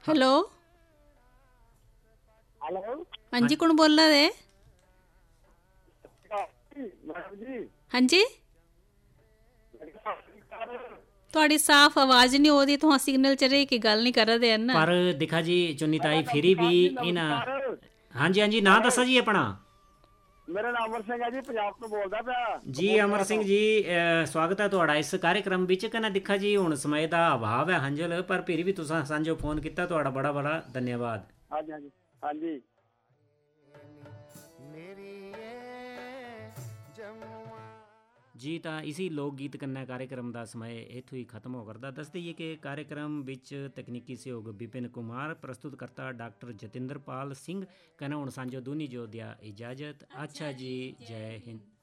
Hello. Hello हाँ जी, कौन बोल रहे? मैडम जी। हाँ जी, थोड़ी साफ आवाज नहीं हो रही, तो सिग्नल च रही की गल नहीं कर रहे हैं ना। पर दिखा जी चुन्नी मैं ताई कहा फिर भी नमस्कार जी, इन नमस्कार। हाँ जी ना अरे दसा जी अपना। मेरा नाम अमर सिंह है जी, पंजाब तो बोलदा पिया जी अमर कपूरथला तो। सिंह जी स्वागत है ਤੁਹਾਡਾ ਇਸ कार्यक्रम ਵਿੱਚ कहना दिखा जी ਹੁਣ समय ਦਾ ਅਭਾਵ ਹੈ ਹੰਝਲ ਪਰ ਫਿਰ ਵੀ ਤੁਸੀਂ ਸਾਂਝੋ ਫੋਨ ਕੀਤਾ ਤੁਹਾਡਾ ਬੜਾ ਬੜਾ ਧੰਨਵਾਦ। हाँ जी हाँ जी हाँ जी। ਜੀ ਤਾਂ ਇਸੀ ਲੋਕ ਗੀਤ ਕੰਨਾ कार्यक्रम ਦਾ समय ਇੱਥੋਂ ਹੀ ਖਤਮ ਹੋ ਕਰਦਾ। ਦੱਸ ਦਈਏ ਕਿ कार्यक्रम ਵਿੱਚ ਤਕਨੀਕੀ ਸਹਿਯੋਗ ਵਿਪਿਨ ਕੁਮਾਰ, ਪ੍ਰਸਤੁਤਕਰਤਾ ਡਾਕਟਰ ਜਤਿੰਦਰਪਾਲ ਸਿੰਘ। कहना ਹੁਣ ਸਾਂਝੋ ਦੋਨੀ ਜੋ ਦਿਆ ਇਜਾਜ਼ਤ। ਅੱਛਾ ਜੀ, ਜੈ ਹਿੰਦ।